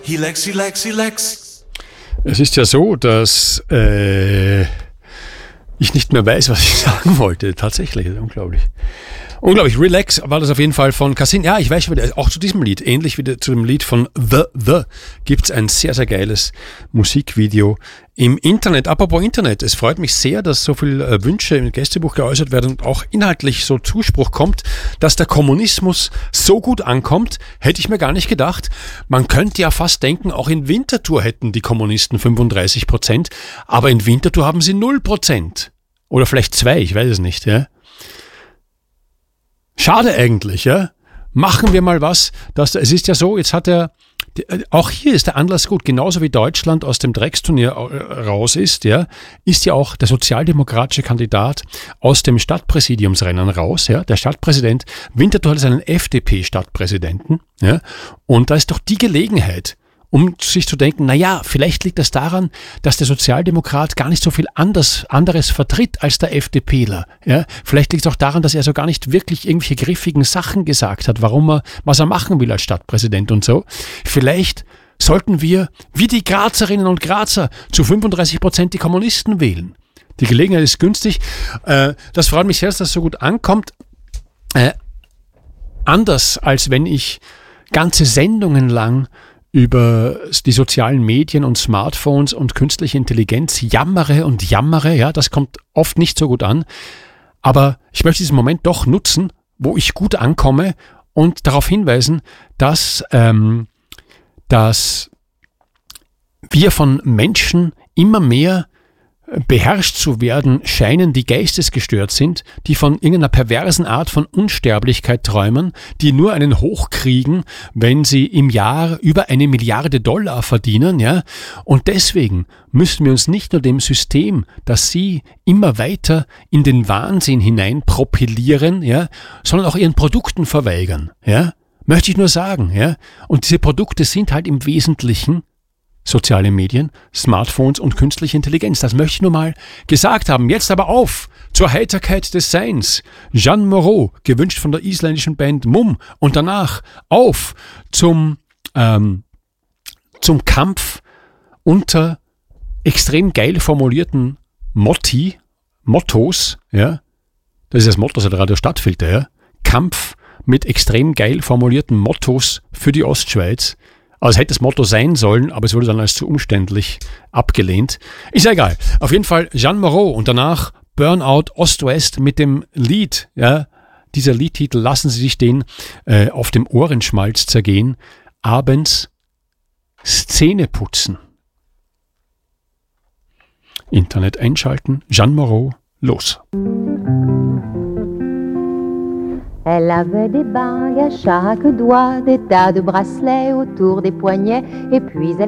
Relax, relax, relax. Es ist ja so, dass ich nicht mehr weiß, was ich sagen wollte. Tatsächlich, das ist unglaublich. Unglaublich. Relax war das auf jeden Fall von Cassin. Ja, ich weiß schon wieder, auch zu diesem Lied, ähnlich wie zu dem Lied von The, gibt es ein sehr, sehr geiles Musikvideo im Internet. Apropos Internet, es freut mich sehr, dass so viele Wünsche im Gästebuch geäußert werden und auch inhaltlich so Zuspruch kommt, dass der Kommunismus so gut ankommt, hätte ich mir gar nicht gedacht. Man könnte ja fast denken, auch in Winterthur hätten die Kommunisten 35%, aber in Winterthur haben sie 0%. Oder vielleicht 2, ich weiß es nicht, ja. Schade eigentlich, ja. Machen wir mal was. Es ist ja so, jetzt hat auch hier ist der Anlass gut, genauso wie Deutschland aus dem Drecksturnier raus ist, ja, ist ja auch der sozialdemokratische Kandidat aus dem Stadtpräsidiumsrennen raus, ja. Der Stadtpräsident, Winterthur hat einen FDP-Stadtpräsidenten, ja. Und da ist doch die Gelegenheit, um sich zu denken, naja, vielleicht liegt das daran, dass der Sozialdemokrat gar nicht so viel anderes vertritt als der FDPler. Ja? Vielleicht liegt es auch daran, dass er so gar nicht wirklich irgendwelche griffigen Sachen gesagt hat, was er machen will als Stadtpräsident und so. Vielleicht sollten wir, wie die Grazerinnen und Grazer, zu 35% die Kommunisten wählen. Die Gelegenheit ist günstig. Das freut mich sehr, dass das so gut ankommt. Anders als wenn ich ganze Sendungen lang über die sozialen Medien und Smartphones und künstliche Intelligenz jammere, ja, das kommt oft nicht so gut an. Aber ich möchte diesen Moment doch nutzen, wo ich gut ankomme und darauf hinweisen, dass wir von Menschen immer mehr beherrscht zu werden scheinen, die geistesgestört sind, die von irgendeiner perversen Art von Unsterblichkeit träumen, die nur einen hochkriegen, wenn sie im Jahr über $1 Milliarde verdienen, ja. Und deswegen müssen wir uns nicht nur dem System, das sie immer weiter in den Wahnsinn hinein propellieren, ja, sondern auch ihren Produkten verweigern, ja. Möchte ich nur sagen, ja. Und diese Produkte sind halt im Wesentlichen soziale Medien, Smartphones und künstliche Intelligenz. Das möchte ich nur mal gesagt haben. Jetzt aber auf zur Heiterkeit des Seins. Jeanne Moreau, gewünscht von der isländischen Band Mumm. Und danach auf zum Kampf unter extrem geil formulierten Mottos. Ja? Das ist das Motto der Radio Stadtfilter. Ja? Kampf mit extrem geil formulierten Mottos für die Ostschweiz. Also es hätte das Motto sein sollen, aber es wurde dann als zu umständlich abgelehnt. Ist ja egal. Auf jeden Fall Jeanne Moreau und danach Burnout Ost-West mit dem Lied. Ja, dieser Liedtitel, lassen Sie sich den auf dem Ohrenschmalz zergehen. Abends Szene putzen. Internet einschalten. Jeanne Moreau, los. Elle avait des bagues à chaque doigt, des tas de bracelets autour des poignets, et puis elle